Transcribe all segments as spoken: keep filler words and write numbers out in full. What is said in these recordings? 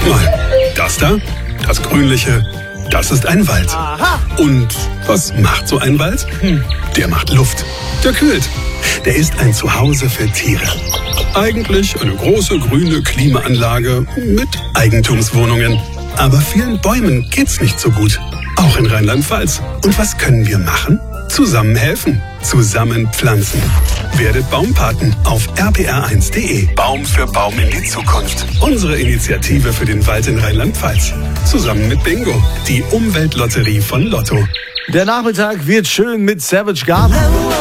mal. Das da, das Grünliche, das ist ein Wald. Aha. Und was macht so ein Wald? Hm, der macht Luft. Der kühlt. Der ist ein Zuhause für Tiere. Eigentlich eine große grüne Klimaanlage mit Eigentumswohnungen. Aber vielen Bäumen geht's nicht so gut. Auch in Rheinland-Pfalz. Und was können wir machen? Zusammen helfen. Zusammen pflanzen. Werdet Baumpaten auf r p r eins punkt d e. Baum für Baum in die Zukunft. Unsere Initiative für den Wald in Rheinland-Pfalz. Zusammen mit Bingo, die Umweltlotterie von Lotto. Der Nachmittag wird schön mit Savage Garden.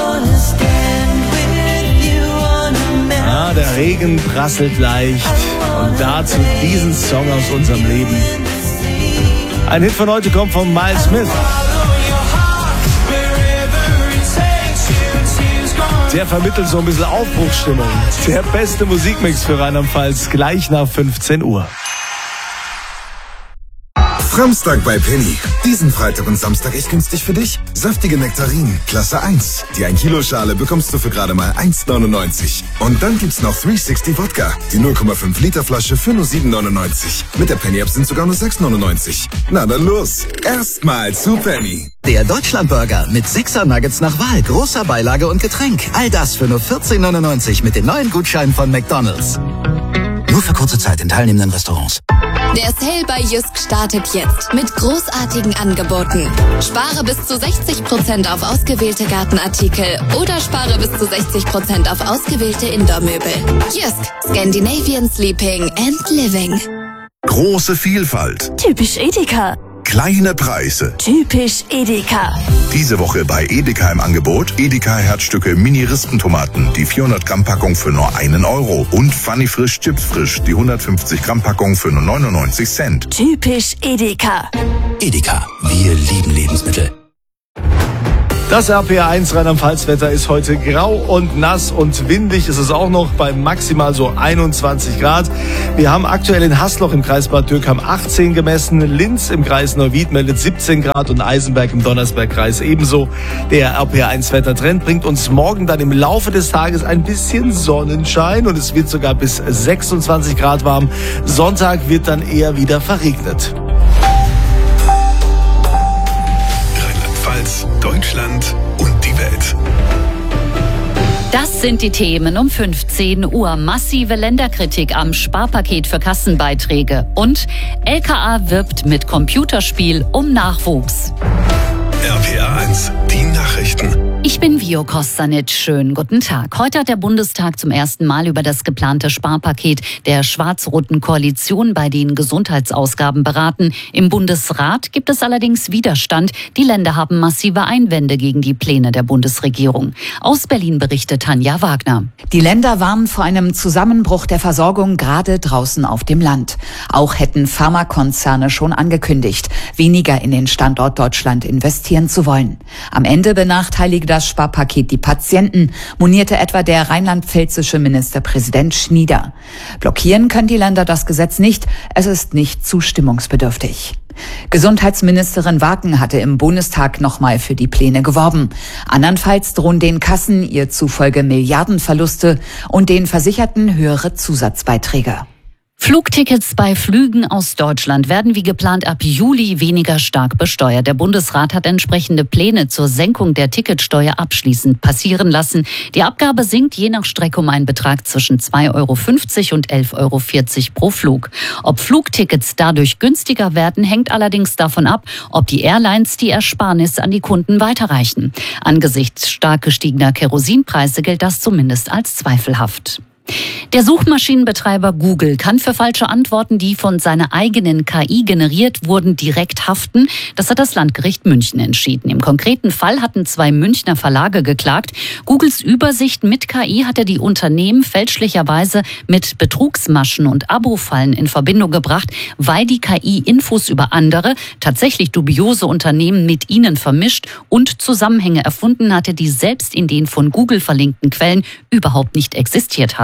Ah, der Regen prasselt leicht. Und dazu diesen Song aus unserem Leben. Ein Hit von heute kommt von Miles Smith. Der vermittelt so ein bisschen Aufbruchsstimmung. Der beste Musikmix für Rheinland-Pfalz gleich nach fünfzehn Uhr. Samstag bei Penny. Diesen Freitag und Samstag echt günstig für dich. Saftige Nektarinen, Klasse eins. Die ein Kilo Schale bekommst du für gerade mal eins neunundneunzig. Und dann gibt's noch dreihundertsechzig Wodka. Die null Komma fünf Liter Flasche für nur sieben neunundneunzig. Mit der Penny App sind sogar nur sechs neunundneunzig. Na dann los. Erstmal zu Penny. Der Deutschlandburger mit sechser Nuggets nach Wahl, großer Beilage und Getränk. All das für nur vierzehn neunundneunzig mit den neuen Gutscheinen von McDonald's. Nur für kurze Zeit in teilnehmenden Restaurants. Der Sale bei Jysk startet jetzt mit großartigen Angeboten. Spare bis zu sechzig Prozent auf ausgewählte Gartenartikel oder spare bis zu sechzig Prozent auf ausgewählte Indoor-Möbel. Jysk, Scandinavian Sleeping and Living. Große Vielfalt. Typisch Edeka. Kleine Preise. Typisch Edeka. Diese Woche bei Edeka im Angebot Edeka Herzstücke Mini-Rispentomaten, die vierhundert Gramm Packung für nur einen Euro und Funny Frisch Chips Frisch, die hundertfünfzig Gramm Packung für nur neunundneunzig Cent. Typisch Edeka. Edeka, wir lieben Lebensmittel. Das R P R eins Rheinland-Pfalz-Wetter ist heute grau und nass und windig. Es ist auch noch bei maximal so einundzwanzig Grad. Wir haben aktuell in Haßloch im Kreis Bad Dürkheim achtzehn gemessen. Linz im Kreis Neuwied meldet siebzehn Grad und Eisenberg im Donnersbergkreis ebenso. Der R P R eins Wettertrend bringt uns morgen dann im Laufe des Tages ein bisschen Sonnenschein und es wird sogar bis sechsundzwanzig Grad warm. Sonntag wird dann eher wieder verregnet. Deutschland und die Welt. Das sind die Themen um fünfzehn Uhr. Massive Länderkritik am Sparpaket für Kassenbeiträge. Und L K A wirbt mit Computerspiel um Nachwuchs. R P R eins, die Nachrichten. Ich bin Vio Kostanic. Schönen guten Tag. Heute hat der Bundestag zum ersten Mal über das geplante Sparpaket der schwarz-roten Koalition bei den Gesundheitsausgaben beraten. Im Bundesrat gibt es allerdings Widerstand. Die Länder haben massive Einwände gegen die Pläne der Bundesregierung. Aus Berlin berichtet Tanja Wagner. Die Länder warnen vor einem Zusammenbruch der Versorgung gerade draußen auf dem Land. Auch hätten Pharmakonzerne schon angekündigt, weniger in den Standort Deutschland investieren zu wollen. Am Ende benachteilige das Sparpaket die Patienten, monierte etwa der rheinland-pfälzische Ministerpräsident Schnieder. Blockieren können die Länder das Gesetz nicht, es ist nicht zustimmungsbedürftig. Gesundheitsministerin Waken hatte im Bundestag nochmal für die Pläne geworben. Andernfalls drohen den Kassen ihr zufolge Milliardenverluste und den Versicherten höhere Zusatzbeiträge. Flugtickets bei Flügen aus Deutschland werden wie geplant ab Juli weniger stark besteuert. Der Bundesrat hat entsprechende Pläne zur Senkung der Ticketsteuer abschließend passieren lassen. Die Abgabe sinkt je nach Strecke um einen Betrag zwischen zwei Euro fünfzig und elf Euro vierzig pro Flug. Ob Flugtickets dadurch günstiger werden, hängt allerdings davon ab, ob die Airlines die Ersparnis an die Kunden weiterreichen. Angesichts stark gestiegener Kerosinpreise gilt das zumindest als zweifelhaft. Der Suchmaschinenbetreiber Google kann für falsche Antworten, die von seiner eigenen K I generiert wurden, direkt haften. Das hat das Landgericht München entschieden. Im konkreten Fall hatten zwei Münchner Verlage geklagt. Googles Übersicht mit K I hatte die Unternehmen fälschlicherweise mit Betrugsmaschen und Abo-Fallen in Verbindung gebracht, weil die K I Infos über andere, tatsächlich dubiose Unternehmen mit ihnen vermischt und Zusammenhänge erfunden hatte, die selbst in den von Google verlinkten Quellen überhaupt nicht existiert haben.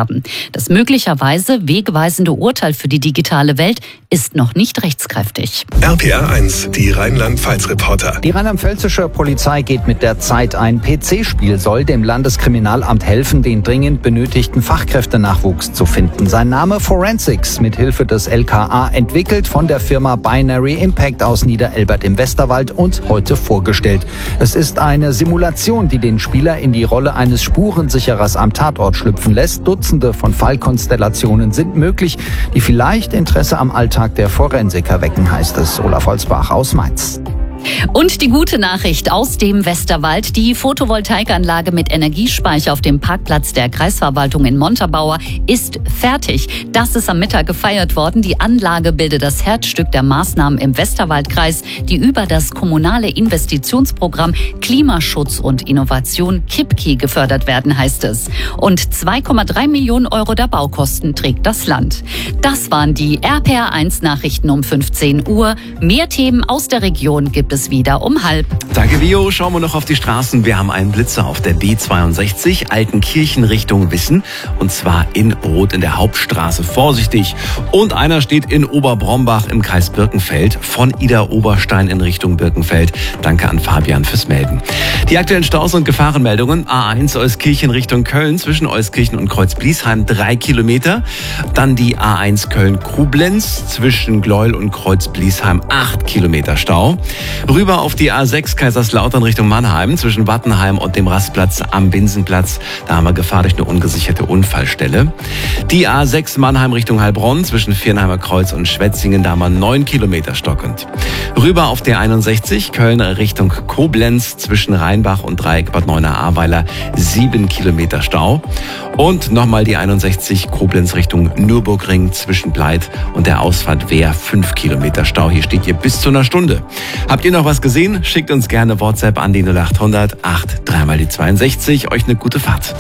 haben. Das möglicherweise wegweisende Urteil für die digitale Welt ist noch nicht rechtskräftig. R P R eins, die Rheinland-Pfalz-Reporter. Die rheinland-pfälzische Polizei geht mit der Zeit. Ein P C-Spiel soll dem Landeskriminalamt helfen, den dringend benötigten Fachkräftenachwuchs zu finden. Sein Name Forensics, mit Hilfe des L K A, entwickelt von der Firma Binary Impact aus Niederelbert im Westerwald und heute vorgestellt. Es ist eine Simulation, die den Spieler in die Rolle eines Spurensicherers am Tatort schlüpfen lässt. Dutzende von Fallkonstellationen sind möglich, die vielleicht Interesse am Alltag der Forensiker wecken, heißt es. Olaf Holzbach aus Mainz. Und die gute Nachricht aus dem Westerwald. Die Photovoltaikanlage mit Energiespeicher auf dem Parkplatz der Kreisverwaltung in Montabaur ist fertig. Das ist am Mittag gefeiert worden. Die Anlage bildet das Herzstück der Maßnahmen im Westerwaldkreis, die über das kommunale Investitionsprogramm Klimaschutz und Innovation K I P K I gefördert werden, heißt es. Und zwei Komma drei Millionen Euro der Baukosten trägt das Land. Das waren die R P R eins Nachrichten um fünfzehn Uhr. Mehr Themen aus der Region gibt es wieder um halb. Danke, Vio. Schauen wir noch auf die Straßen. Wir haben einen Blitzer auf der B zweiundsechzig, Altenkirchen Richtung Wissen. Und zwar in Rot in der Hauptstraße. Vorsichtig. Und einer steht in Oberbrombach im Kreis Birkenfeld von Idar-Oberstein in Richtung Birkenfeld. Danke an Fabian fürs Melden. Die aktuellen Staus und Gefahrenmeldungen. A eins Euskirchen Richtung Köln zwischen Euskirchen und Kreuz-Bliesheim drei Kilometer. Dann die A eins Köln-Koblenz zwischen Gleuel und Kreuz-Bliesheim acht Kilometer Stau. Rüber auf die A sechs Kaiserslautern Richtung Mannheim zwischen Wattenheim und dem Rastplatz am Binsenplatz. Da haben wir Gefahr durch eine ungesicherte Unfallstelle. Die A sechs Mannheim Richtung Heilbronn zwischen Viernheimer Kreuz und Schwetzingen. Da haben wir neun Kilometer stockend. Rüber auf die einundsechzig Köln Richtung Koblenz zwischen Rheinbach und Dreieck Bad Neuenahr-Ahrweiler sieben Kilometer Stau. Und nochmal die einundsechzig Koblenz Richtung Nürburgring zwischen Bleit und der Ausfahrt Wehr fünf Kilometer Stau. Hier steht ihr bis zu einer Stunde. Habt ihr noch was gesehen? Schickt uns gerne WhatsApp an die null acht hundert acht drei mal die zweiundsechzig. Euch eine gute Fahrt.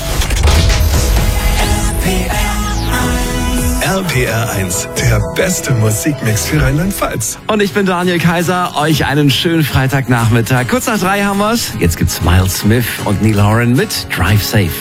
R P R eins, der beste Musikmix für Rheinland-Pfalz. Und ich bin Daniel Kaiser. Euch einen schönen Freitagnachmittag. Kurz nach drei haben wir's. Jetzt gibt's Miles Smith und Neil Horan mit Drive Safe.